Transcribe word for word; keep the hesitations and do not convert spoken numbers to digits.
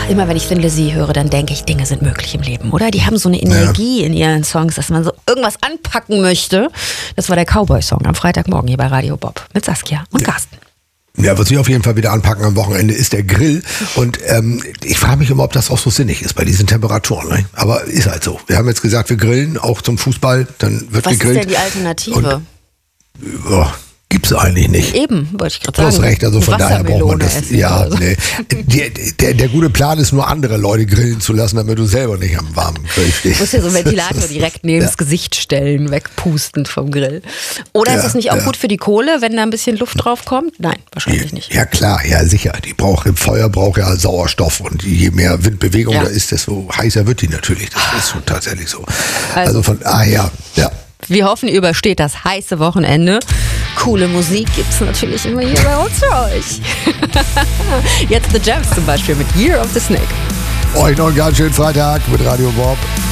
immer wenn ich Thin Lizzy höre, dann denke ich, Dinge sind möglich im Leben, oder? Die haben so eine Energie ja. in ihren Songs, dass man so irgendwas anpacken möchte. Das war der Cowboy-Song am Freitagmorgen hier bei Radio Bob mit Saskia und ja. Carsten. Ja, was wir auf jeden Fall wieder anpacken am Wochenende ist der Grill. Und ähm, ich frage mich immer, ob das auch so sinnig ist bei diesen Temperaturen. Ne? Aber ist halt so. Wir haben jetzt gesagt, wir grillen auch zum Fußball, dann wird was gegrillt. Was ist denn die Alternative? Und, oh, gibt's eigentlich nicht. Eben, wollte ich gerade sagen. Du hast recht, also von daher braucht man das. Essen ja, also. nee. der, der, der gute Plan ist nur, andere Leute grillen zu lassen, damit du selber nicht am warmen Grill stehst. Du musst dir so einen Ventilator direkt neben ja. das Gesicht stellen, wegpustend vom Grill. Oder ja, ist das nicht auch ja. gut für die Kohle, wenn da ein bisschen Luft drauf kommt? Nein, wahrscheinlich ja, nicht. Ja klar, ja sicher. Die braucht, im Feuer braucht ja Sauerstoff und je mehr Windbewegung ja. da ist, desto heißer wird die natürlich. Das ist schon tatsächlich so. Also, also von daher, ja. Wir hoffen, ihr übersteht das heiße Wochenende. Coole Musik gibt's natürlich immer hier bei uns für euch. Jetzt The Gems zum Beispiel mit Year of the Snake. Euch noch einen ganz schönen Freitag mit Radio Bob.